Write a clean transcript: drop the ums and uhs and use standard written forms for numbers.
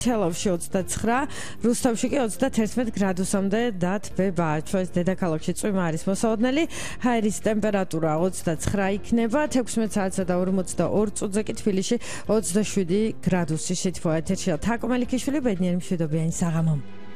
თელავში 29, რუსთავში კი 31 გრადუსამდე დათბება. ჩვენს დედაქალაქში წვიმა არის მოსაოდნელი. ჰაერის ტემპერატურა 29 იქნება, 16 საათსა და 42 წუთზე კი თბილისში 27 გრადუსი სითბო. ეთერშია თაკო მელიქიშვილი, ბედნიერი მშვიდობიანი საღამო.